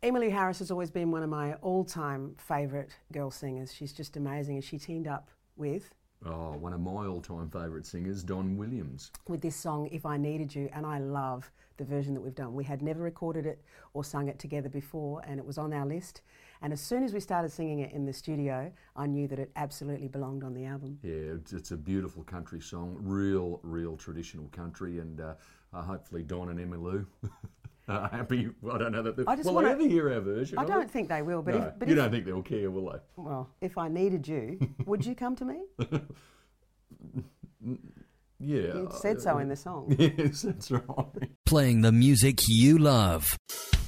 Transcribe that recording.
Emmylou Harris has always been one of my all-time favourite girl singers. She's just amazing, and she teamed up with one of my all-time favourite singers, Don Williams. With this song, If I Needed You, and I love the version that we've done. We had never recorded it or sung it together before, and it was on our list. And as soon as we started singing it in the studio, I knew that it absolutely belonged on the album. Yeah, it's a beautiful country song, real traditional country, and hopefully Don and Emmylou are happy. I don't know that they'll ever hear our version. I don't think they will, but no, if you don't think they'll care, will they? Well, if I needed you, would you come to me? Yeah. You said so in the song. Yes, that's right. Playing the music you love.